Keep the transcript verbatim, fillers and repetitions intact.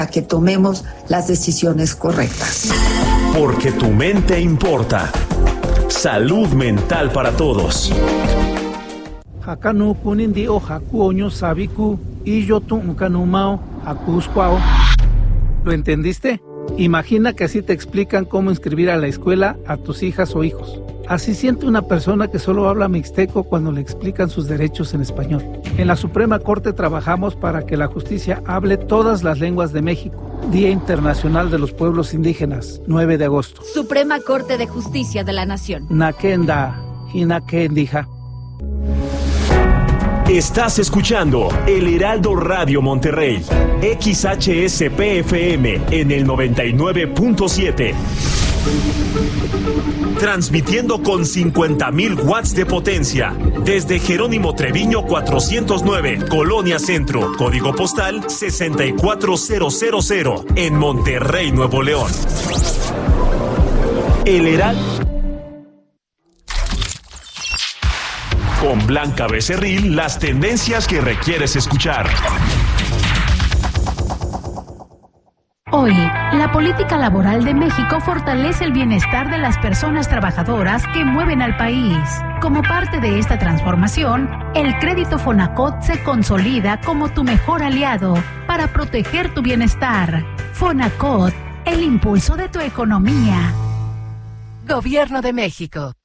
a que tomemos las decisiones correctas. Porque tu mente importa. Salud mental para todos. Hakanu kunindi o hakuoño sabiku y yo tu unkanumao hakuskwao. ¿Lo entendiste? Imagina que así te explican cómo inscribir a la escuela a tus hijas o hijos. Así siente una persona que solo habla mixteco cuando le explican sus derechos en español. En la Suprema Corte trabajamos para que la justicia hable todas las lenguas de México. Día Internacional de los Pueblos Indígenas, nueve de agosto. Suprema Corte de Justicia de la Nación. Nakenda, Hinakendija. Estás escuchando El Heraldo Radio Monterrey, X H S P F M en el noventa y nueve punto siete. Transmitiendo con cincuenta mil watts de potencia desde Jerónimo Treviño cuatrocientos nueve, Colonia Centro, código postal sesenta y cuatro mil en Monterrey, Nuevo León. El Heraldo. Con Blanca Becerril, las tendencias que requieres escuchar. Hoy, la política laboral de México fortalece el bienestar de las personas trabajadoras que mueven al país. Como parte de esta transformación, el crédito Fonacot se consolida como tu mejor aliado para proteger tu bienestar. Fonacot, el impulso de tu economía. Gobierno de México.